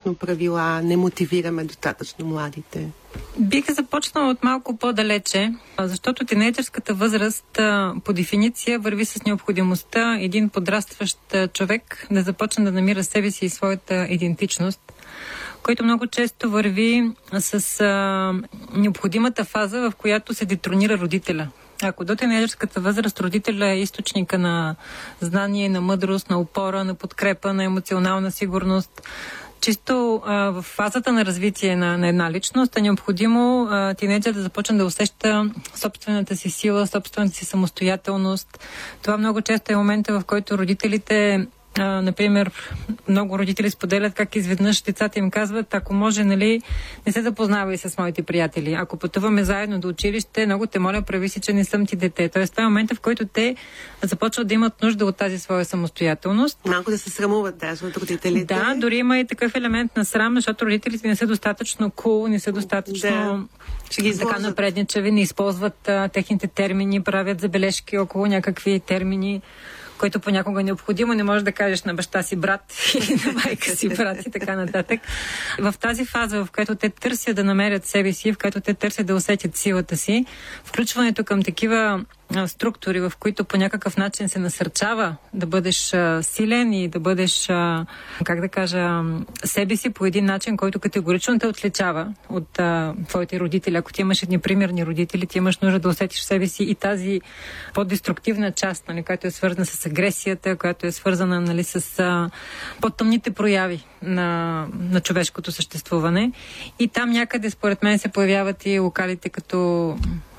достатъчно правила, не мотивираме достатъчно младите? Бих започнала от малко по-далече, защото тинейджърската възраст по дефиниция върви с необходимостта един подрастващ човек да започне да намира себе си и своята идентичност, който много често върви с необходимата фаза, в която се детронира родителя. Ако до тинейджърската възраст родителя е източника на знание, на мъдрост, на опора, на подкрепа, на емоционална сигурност, чисто в фазата на развитие на една личност е необходимо тинейджър да започне да усеща собствената си сила, собствената си самостоятелност. Това много често е момента, в който родителите, например, много родители споделят как изведнъж децата им казват: ако може, нали, не се запознавай с моите приятели. Ако пътуваме заедно до училище, много те моля, прави си, че не съм ти дете. Тоест, това е момента, в който те започват да имат нужда от тази своя самостоятелност. Малко да се срамуват даже от родителите. Да, дори има и такъв елемент на срам, защото родителите не са достатъчно cool, не са достатъчно така напредничави, не използват техните термини, правят забележки около някакви термини, който понякога е необходимо, не можеш да кажеш на баща си брат или на майка си брат и така нататък. В тази фаза, в която те търсят да намерят себе си, в която те търсят да усетят силата си, включването към такива структури, в които по някакъв начин се насърчава да бъдеш силен и да бъдеш, как да кажа, себе си по един начин, който категорично те отличава от твоите родители. Ако ти имаш едни примерни родители, ти имаш нужда да усетиш себе си и тази по-деструктивна част, нали, която е свързана с агресията, която е свързана, нали, с по-тъмните прояви на човешкото съществуване. И там някъде, според мен, се появяват и локалите като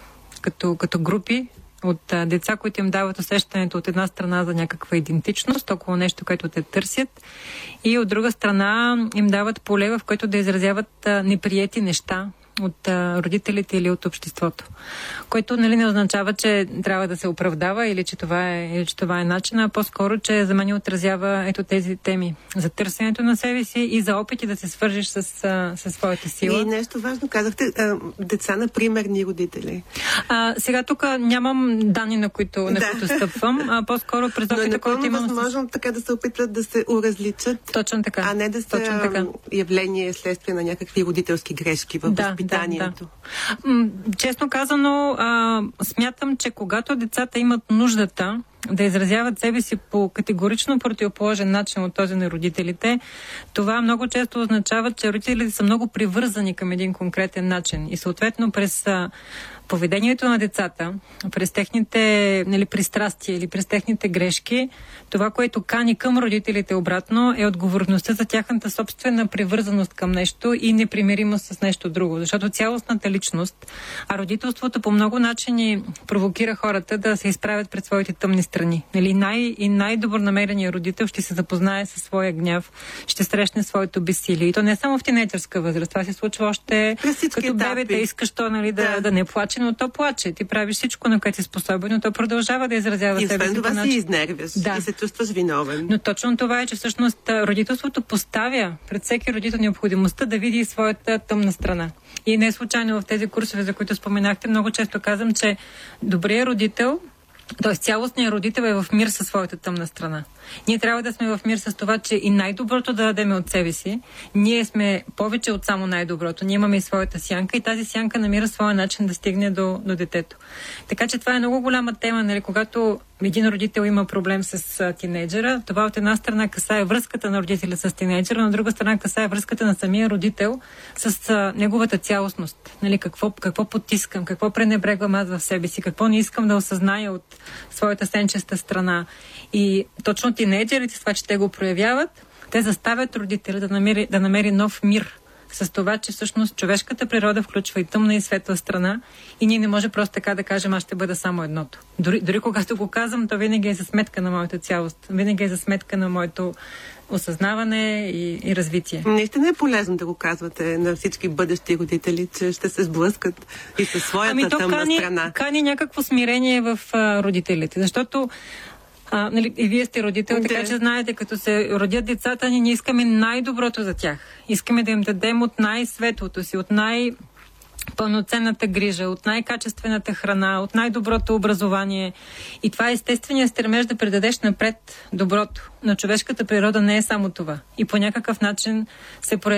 групи от деца, които им дават усещането от една страна за някаква идентичност, около нещо, което те търсят, и от друга страна им дават поле, в което да изразяват неприети неща от родителите или от обществото. Което, нали, не означава, че трябва да се оправдава или че това е начина, а по-скоро, че за мен отразява ето тези теми за търсенето на себе си и за опити да се свържиш с своята сила. И нещо важно казахте, деца на примерни родители. Сега тук нямам данни, на които стъпвам, по-скоро през опита, който имам. Но възможно така да се опитват да се уразличат. Точно така. А не да са явление следствие на някакви родителски грешки в възпитанието. Честно казано, смятам, че когато децата имат нуждата да изразяват себе си по категорично противоположен начин от този на родителите, това много често означава, че родителите са много привързани към един конкретен начин и съответно през поведението на децата, през техните, нали, пристрастия или през техните грешки, това, което кани към родителите обратно, е отговорността за тяхната собствена привързаност към нещо и непримиримост с нещо друго. Защото цялостната личност, а родителството по много начини провокира хората да се изправят пред своите тъмни страни. Нали, най-добронамереният родител ще се запознае със своя гняв, ще срещне своето безсилие. И то не е само в тинейджърска възраст. Това се случва още като бебе, искаш то, нали, да не плаче, но то плаче. Ти правиш всичко, на което си способен, но то продължава да изразява себе си. И това си изнервяш и се чувстваш виновен. Но точно това е, че всъщност родителството поставя пред всеки родител необходимостта да види своята тъмна страна. И не е случайно в тези курсове, за които споменахте, много често казвам, че добрият родител, т.е. цялостният родител е в мир със своята тъмна страна. Ние трябва да сме в мир с това, че и най-доброто да дадем от себе си. Ние сме повече от само най-доброто. Ние имаме и своята сянка и тази сянка намира своя начин да стигне до детето. Така че това е много голяма тема, нали, когато един родител има проблем с тинейджера, това от една страна касае връзката на родителя с тинейджера, от друга страна касае връзката на самия родител с неговата цялостност. Нали, какво потискам, какво пренебрегвам аз в себе си, какво не искам да осъзная от своята сенчеста страна. И точно тинейджерите, с това, че те го проявяват, те заставят родителя да намери нов мир с това, че всъщност човешката природа включва и тъмна и светла страна и ние не може просто така да кажем, аз ще бъда само едното. Дори когато го казвам, то винаги е за сметка на моята цялост, винаги е за сметка на моето осъзнаване и развитие. Наистина е полезно да го казвате на всички бъдещи родители, че ще се сблъскат и със своята тъмна страна. Кани някакво смирение в родителите, защото нали, и вие сте родител, така че знаете, като се родят децата, ние искаме най-доброто за тях. Искаме да им дадем от най-светлото си, от най-пълноценната грижа, от най-качествената храна, от най-доброто образование. И това е естественият стремеж да предадеш напред доброто. Но човешката природа не е само това. И по някакъв начин се